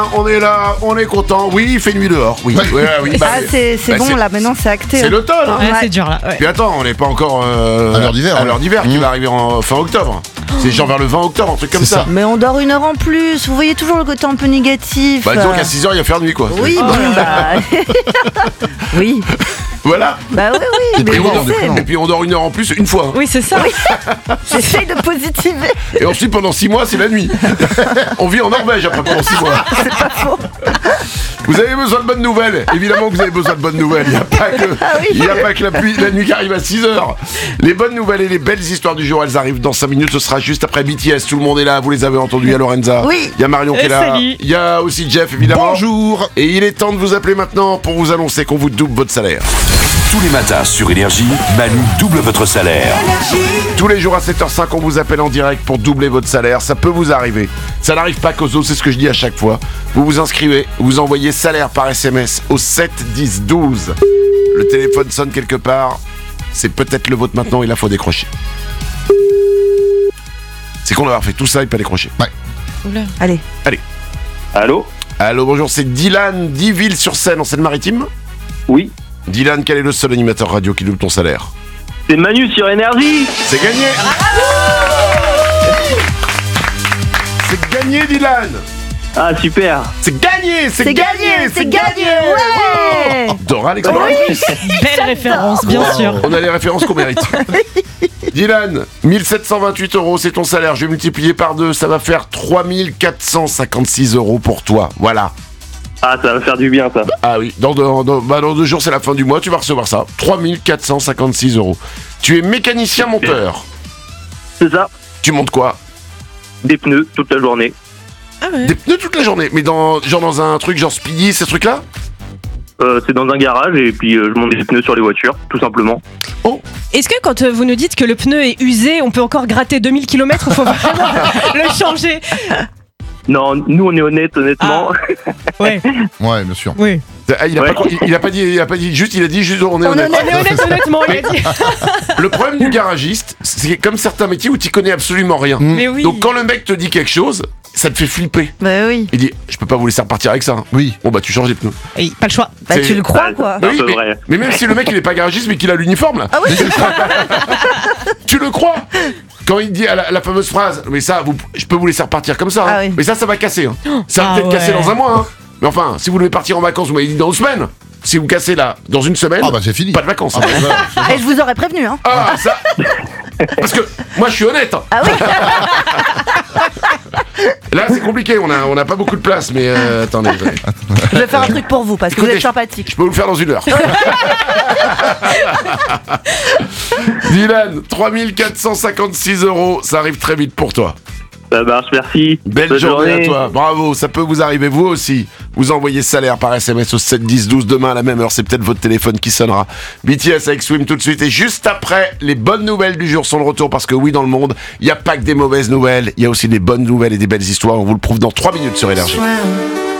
On est là, on est content. Oui, il fait nuit dehors. Oui, oui. C'est bon, là, maintenant, c'est acté. C'est l'automne. Hein. Ouais, c'est dur, là. Ouais. Puis attends, on n'est pas encore à l'heure d'hiver. À l'heure d'hiver qui va arriver en fin octobre. C'est genre vers le 20 octobre, un truc comme ça. Mais on dort 1 heure en plus. Vous voyez toujours le côté un peu négatif. Bah, disons qu'à 6h, il va faire nuit, quoi. Oui, oui. Voilà. Bah oui. Et puis on dort 1 heure en plus une fois. Hein. Oui, c'est ça. J'essaye de positiver. Et ensuite, pendant 6 mois, c'est la nuit. On vit en Norvège après pendant 6 mois. C'est pas faux. Vous avez besoin de bonnes nouvelles. Évidemment que vous avez besoin de bonnes nouvelles. Il n'y a pas que la nuit qui arrive à 6h. Les bonnes nouvelles et les belles histoires du jour, elles arrivent dans 5 minutes. Ce sera juste après BTS. Tout le monde est là. Vous les avez entendus. Il y a Lorenza. Oui. Il y a Marion qui est là. Salut. Il y a aussi Jeff, évidemment. Bonjour. Et il est temps de vous appeler maintenant pour vous annoncer qu'on vous double votre salaire. Tous les matins sur Énergie, Manu double votre salaire. Tous les jours à 7h05, on vous appelle en direct pour doubler votre salaire. Ça peut vous arriver. Ça n'arrive pas qu'aux autres, c'est ce que je dis à chaque fois. Vous vous inscrivez, vous envoyez salaire par SMS au 7 10 12. Le téléphone sonne quelque part. C'est peut-être le vôtre maintenant et là, faut décrocher. C'est con d'avoir fait tout ça et pas décrocher. Ouais. Oula. Allez. Allô ? Allô, bonjour, c'est Dylan d'Iville-sur-Seine en Seine-Maritime. Oui. Dylan, quel est le seul animateur radio qui double ton salaire ? C'est Manu sur Énergie. C'est gagné. C'est gagné, Dylan. Ah, super. C'est gagné. C'est gagné. Ouais. Dora, l'exploratrice. Belle référence, bien sûr. On a les références qu'on mérite. Dylan, 1728 €, c'est ton salaire. Je vais multiplier par 2, ça va faire 3456 € pour toi. Voilà. Ah, ça va faire du bien, ça. Ah oui, dans 2 jours, c'est la fin du mois, tu vas recevoir ça. 3456 €. Tu es mécanicien monteur. C'est ça. Tu montes quoi ? Des pneus toute la journée. Ah ouais. Des pneus toute la journée, mais dans un truc genre Speedy, ces trucs-là ? C'est dans un garage et puis je monte des pneus sur les voitures, tout simplement. Est-ce que quand vous nous dites que le pneu est usé, on peut encore gratter 2000 km ou faut vraiment le changer ? Non, nous on est honnêtement. Ouais. Ouais, bien sûr. Oui. Ah, il a pas dit juste, il a dit juste on est honnête. On est honnête, honnêtement, il a dit. Le problème du garagiste, c'est comme certains métiers où tu connais absolument rien. Mais oui. Donc quand le mec te dit quelque chose, ça te fait flipper. Bah oui. Il dit, je peux pas vous laisser repartir avec ça. Hein. Oui. Bon bah tu changes les pneus. Et pas le choix. Bah C'est- tu le crois, quoi. C'est un Oui, peu vrai. mais même si le mec il est pas garagiste mais qu'il a l'uniforme là, Ah oui. tu le crois. Quand il dit la fameuse phrase, mais ça, je peux vous laisser repartir comme ça. Hein. Ah oui. Mais ça va casser. Hein. Ça va Ah peut-être casser ouais. dans un mois. Hein. Mais enfin, si vous devez partir en vacances, vous m'avez dit dans 2 semaines. Si vous cassez là, dans 1 semaine, Ah bah c'est fini. pas de vacances. Hein. Et je vous aurais prévenu, hein. Ah, ça. Parce que moi je suis honnête. Hein. Ah oui. Là c'est compliqué, on a pas beaucoup de place, mais attendez. Je vais faire un truc pour vous parce que vous Écoutez, êtes sympathique. Je peux vous le faire dans 1 heure. Dylan, 3456 €, ça arrive très vite pour toi. Ça marche, merci. Belle Bonne journée à toi, bravo, ça peut vous arriver vous aussi. Vous envoyez salaire par SMS au 7 10 12 demain à la même heure, c'est peut-être votre téléphone qui sonnera. BTS avec Swim tout de suite et juste après, les bonnes nouvelles du jour sont de retour parce que oui, dans le monde, il n'y a pas que des mauvaises nouvelles, il y a aussi des bonnes nouvelles et des belles histoires, on vous le prouve dans 3 minutes sur Énergie.